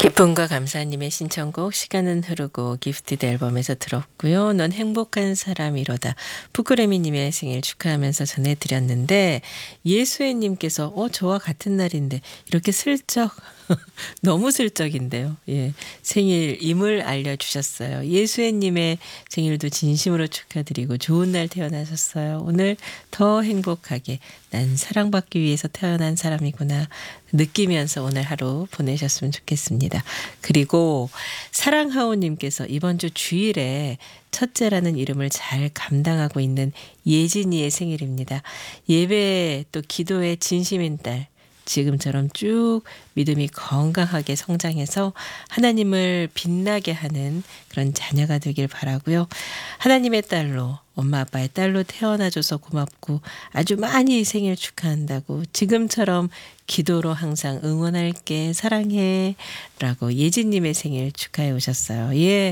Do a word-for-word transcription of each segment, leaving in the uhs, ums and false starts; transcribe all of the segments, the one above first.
기쁨과 감사님의 신청곡 시간은 흐르고 기프티드 앨범에서 들었고요. 넌 행복한 사람이로다. 푸꾸레미님의 생일 축하하면서 전해드렸는데 예수애님께서 어 저와 같은 날인데 이렇게 슬쩍 너무 슬쩍인데요. 예, 생일임을 알려주셨어요. 예수애님의 생일도 진심으로 축하드리고 좋은 날 태어나셨어요. 오늘 더 행복하게 난 사랑받기 위해서 태어난 사람이구나 느끼면서 오늘 하루 보내셨으면 좋겠습니다. 그리고 사랑하오님께서 이번 주 주일에 첫째라는 이름을 잘 감당하고 있는 예진이의 생일입니다. 예배에 또 기도에 진심인 딸 지금처럼 쭉 믿음이 건강하게 성장해서 하나님을 빛나게 하는 그런 자녀가 되길 바라고요. 하나님의 딸로 엄마 아빠의 딸로 태어나줘서 고맙고 아주 많이 생일 축하한다고 지금처럼 기도로 항상 응원할게 사랑해 라고 예진님의 생일 축하해 오셨어요. 예.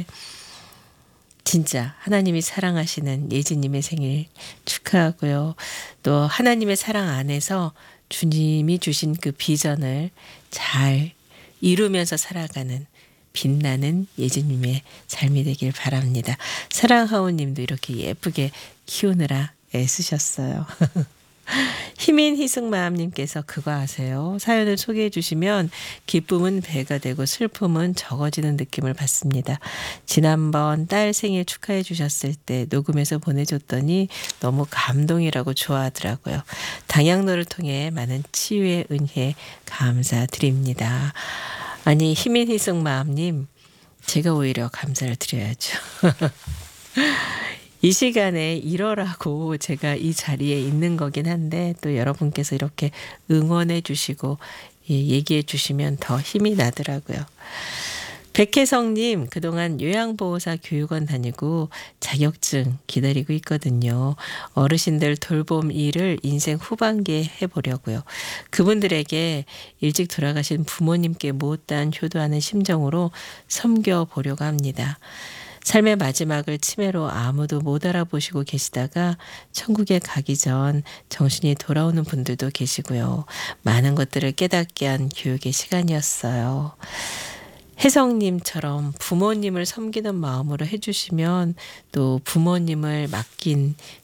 진짜 하나님이 사랑하시는 예진님의 생일 축하하고요. 또 하나님의 사랑 안에서 주님이 주신 그 비전을 잘 이루면서 살아가는 빛나는 예진님의 삶이 되길 바랍니다. 사랑하오님도 이렇게 예쁘게 키우느라 애쓰셨어요. 희민 희승마음님께서 그거 아세요? 사연을 소개해 주시면 기쁨은 배가 되고 슬픔은 적어지는 느낌을 받습니다. 지난번 딸 생일 축하해 주셨을 때 녹음해서 보내줬더니 너무 감동이라고 좋아하더라고요. 당양로를 통해 많은 치유의 은혜 감사드립니다. 아니 희민 희승마음님 제가 오히려 감사를 드려야죠. 이 시간에 이러라고 제가 이 자리에 있는 거긴 한데 또 여러분께서 이렇게 응원해 주시고 얘기해 주시면 더 힘이 나더라고요. 백혜성님 그동안 요양보호사 교육원 다니고 자격증 기다리고 있거든요. 어르신들 돌봄 일을 인생 후반기에 해보려고요. 그분들에게 일찍 돌아가신 부모님께 못다한 효도하는 심정으로 섬겨보려고 합니다. 삶의 마지막을 치매로 아무도 못 알아보시고 계시다가 천국에 가기 전 정신이 돌아오는 분들도 계시고요. 많은 것들을 깨닫게 한 교육의 시간이었어요. 혜성님처럼 부모님을 섬기는 마음으로 해주시면 또 부모님을 맡긴